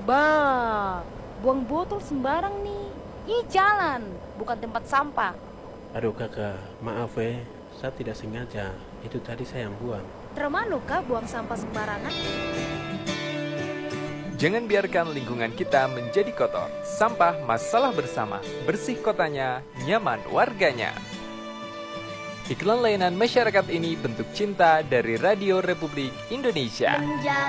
Bah, buang botol sembarang nih. Ih, jalan, bukan tempat sampah. Aduh kakak, maaf saya tidak sengaja. Itu tadi saya yang buang. Termanu kah buang sampah sembarangan? Jangan biarkan lingkungan kita menjadi kotor. Sampah masalah bersama. Bersih kotanya, nyaman warganya. Iklan layanan masyarakat ini bentuk cinta dari Radio Republik Indonesia.